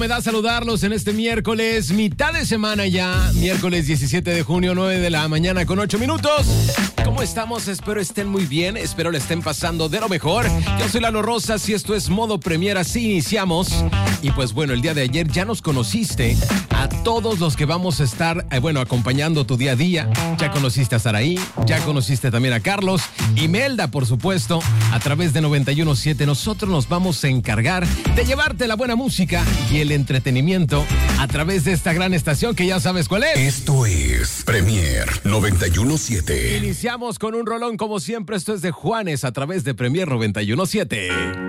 Me da saludarlos en este miércoles, mitad de semana ya, miércoles 17 de junio, 9 de la mañana con 8 minutos. ¿Cómo estamos? Espero estén muy bien, espero le estén pasando de lo mejor. Yo soy Lalo Rosas y esto es Modo Premier, así iniciamos. Y pues bueno, el día de ayer ya nos conociste a todos los que vamos a estar, acompañando tu día a día. Ya conociste a Saraí, ya conociste también a Carlos, Imelda, por supuesto, a través de 91.7. Nosotros nos vamos a encargar de llevarte la buena música y el entretenimiento a través de esta gran estación que ya sabes cuál es. Esto es Premier 91.7. Iniciamos con un rolón como siempre. Esto es de Juanes a través de Premier 91.7.